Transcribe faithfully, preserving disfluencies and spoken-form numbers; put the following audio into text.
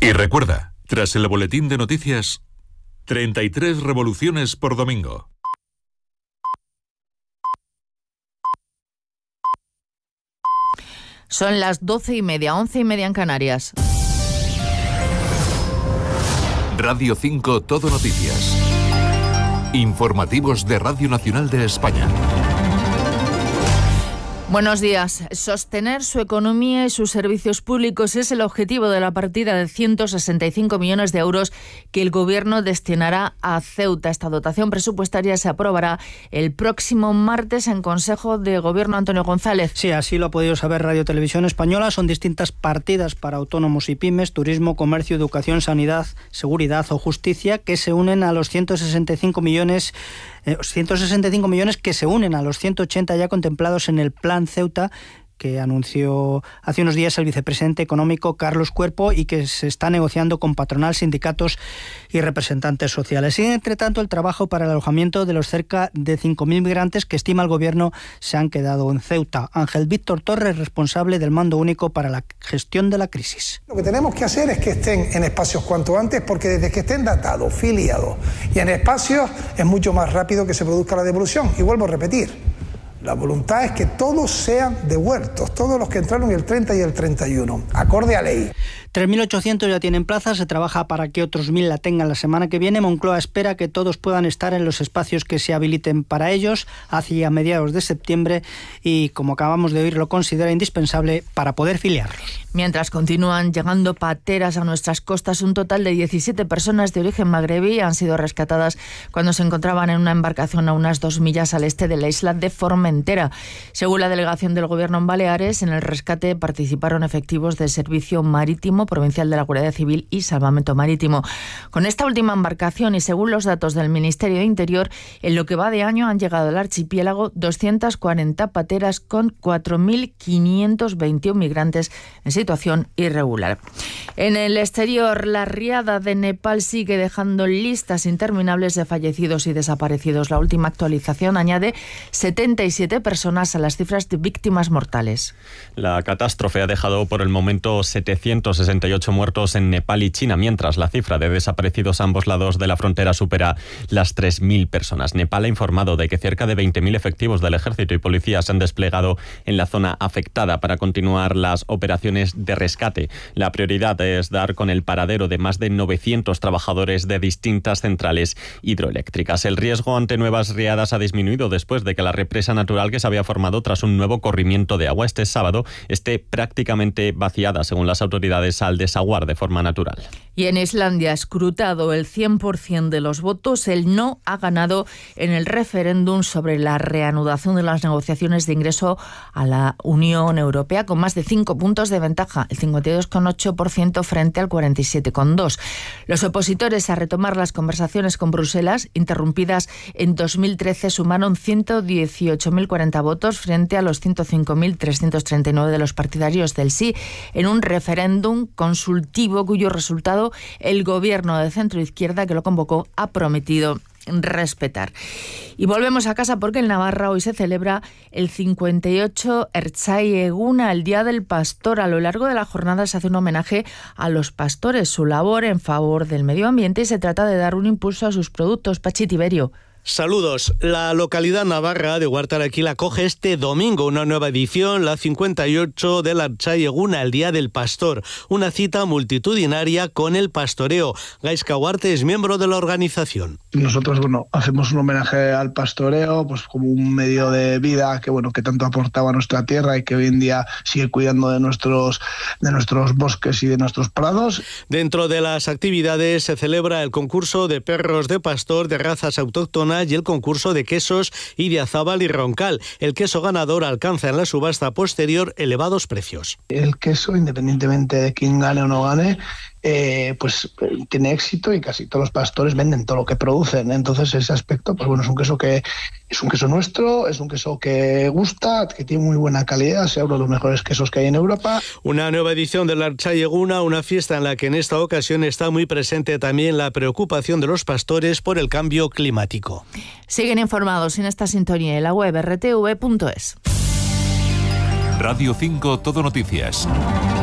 Y recuerda, tras el boletín de noticias, treinta y tres revoluciones por domingo. Son las doce y media, once y media en Canarias. Radio cinco Todo Noticias. Informativos de Radio Nacional de España. Buenos días. Sostener su economía y sus servicios públicos es el objetivo de la partida de ciento sesenta y cinco millones de euros que el Gobierno destinará a Ceuta. Esta dotación presupuestaria se aprobará el próximo martes en Consejo de Gobierno. Antonio González. Sí, así lo ha podido saber Radio Televisión Española. Son distintas partidas para autónomos y pymes, turismo, comercio, educación, sanidad, seguridad o justicia, que se unen a los ciento sesenta y cinco millones ciento sesenta y cinco millones que se unen a los ciento ochenta ya contemplados en el Plan Ceuta, que anunció hace unos días el vicepresidente económico Carlos Cuerpo y que se está negociando con patronal, sindicatos y representantes sociales. Y entre tanto, el trabajo para el alojamiento de los cerca de cinco mil migrantes que estima el Gobierno se han quedado en Ceuta. Ángel Víctor Torres, responsable del Mando Único para la Gestión de la Crisis. Lo que tenemos que hacer es que estén en espacios cuanto antes, porque desde que estén datados, filiados y en espacios es mucho más rápido que se produzca la devolución. Y vuelvo a repetir, la voluntad es que todos sean devueltos, todos los que entraron el treinta y el treinta y uno, acorde a ley. tres mil ochocientos ya tienen plaza, se trabaja para que otros mil la tengan la semana que viene. Moncloa espera que todos puedan estar en los espacios que se habiliten para ellos hacia mediados de septiembre y, como acabamos de oír, lo considera indispensable para poder filiarlos. Mientras continúan llegando pateras a nuestras costas, un total de diecisiete personas de origen magrebí han sido rescatadas cuando se encontraban en una embarcación a unas dos millas al este de la isla de Formentera. Según la delegación del Gobierno en Baleares, en el rescate participaron efectivos del Servicio Marítimo Provincial de la Guardia Civil y Salvamento Marítimo. Con esta última embarcación y según los datos del Ministerio de Interior, en lo que va de año han llegado al archipiélago doscientas cuarenta pateras con cuatro mil quinientos veintiuno migrantes en situación irregular. En el exterior, la riada de Nepal sigue dejando listas interminables de fallecidos y desaparecidos. La última actualización añade setenta y siete personas a las cifras de víctimas mortales. La catástrofe ha dejado por el momento setecientos sesenta y ocho muertos en Nepal y China, mientras la cifra de desaparecidos a ambos lados de la frontera supera las tres mil personas. Nepal ha informado de que cerca de veinte mil efectivos del ejército y policía se han desplegado en la zona afectada para continuar las operaciones de rescate. La prioridad es dar con el paradero de más de novecientos trabajadores de distintas centrales hidroeléctricas. El riesgo ante nuevas riadas ha disminuido después de que la represa natural que se había formado tras un nuevo corrimiento de agua este sábado esté prácticamente vaciada, según las autoridades, al desaguar de forma natural. Y en Islandia, escrutado el cien por ciento de los votos, el no ha ganado en el referéndum sobre la reanudación de las negociaciones de ingreso a la Unión Europea, con más de cinco puntos de ventaja, el cincuenta y dos coma ocho por ciento frente al cuarenta y siete coma dos por ciento. Los opositores a retomar las conversaciones con Bruselas, interrumpidas en dos mil trece, sumaron ciento dieciocho mil cuarenta votos frente a los ciento cinco mil trescientos treinta y nueve de los partidarios del sí, en un referéndum consultivo cuyo resultado el gobierno de centro-izquierda que lo convocó ha prometido respetar. Y volvemos a casa porque en Navarra hoy se celebra el cincuenta y ocho Ertzai Eguna, el Día del Pastor. A lo largo de la jornada se hace un homenaje a los pastores, su labor en favor del medio ambiente, y se trata de dar un impulso a sus productos. Pachi Tiberio. Saludos. La localidad navarra de Huartaraquil acoge este domingo una nueva edición, la cincuenta y ocho del Ertzai Eguna, el Día del Pastor, una cita multitudinaria con el pastoreo. Gaizka Huarte es miembro de la organización. Nosotros, bueno, hacemos un homenaje al pastoreo, pues como un medio de vida que, bueno, que tanto aportaba a nuestra tierra y que hoy en día sigue cuidando de nuestros, de nuestros bosques y de nuestros prados. Dentro de las actividades se celebra el concurso de perros de pastor de razas autóctonas y el concurso de quesos y de Azábal y Roncal. El queso ganador alcanza en la subasta posterior elevados precios. El queso, independientemente de quién gane o no gane, eh, pues tiene éxito y casi todos los pastores venden todo lo que producen. Entonces ese aspecto, pues bueno, es un queso que es un queso nuestro, es un queso que gusta, que tiene muy buena calidad, es uno de los mejores quesos que hay en Europa. Una nueva edición del Ertzai Eguna, una fiesta en la que en esta ocasión está muy presente también la preocupación de los pastores por el cambio climático. Siguen informados en esta sintonía en la web erre te ve punto es. Radio cinco Todo Noticias.